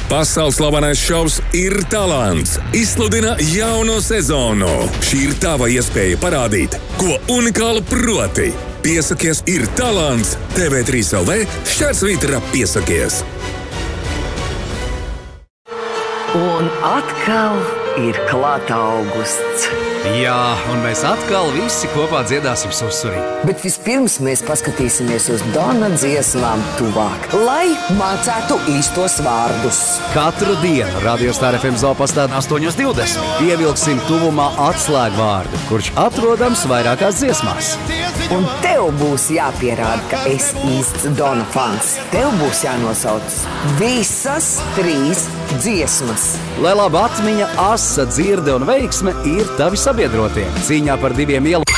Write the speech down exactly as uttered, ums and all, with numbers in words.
Pasaules slavenais šovs Ir talants izsludina jauno sezonu. Šī ir tava iespēja parādīt, ko unikāli proti. Piesakies Ir talants T V trīs L V šķērsvītra piesakies. Un atkal ir klāt augusts. Jā, un mēs atkal visi kopā dziedāsim Susuri. Bet vispirms mēs paskatīsimies uz Dona dziesmām tuvāk, lai mācētu īstos vārdus. Katru dienu Radio Star F M zālpastā astoņos divdesmit ievilksim tuvumā atslēgvārdu, kurš atrodams vairākās dziesmās. Un tev būs jāpierāda, ka esi īsts Dona fans. Tev būs jānosauc visas trīs dziesmas. Lai laba atmiņa, asa dzirde un veiksme ir tavi sabiedrotie. Cīņā par diviem ielu.